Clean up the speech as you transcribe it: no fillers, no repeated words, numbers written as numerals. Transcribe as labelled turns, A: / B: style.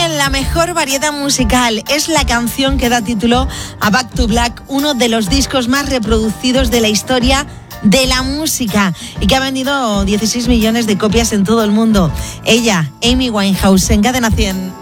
A: en la mejor variedad musical. Es la canción que da título a Back to Black, uno de los discos más reproducidos de la historia de la música y que ha vendido 16 millones de copias en todo el mundo. Ella, Amy Winehouse, en Cadena 100.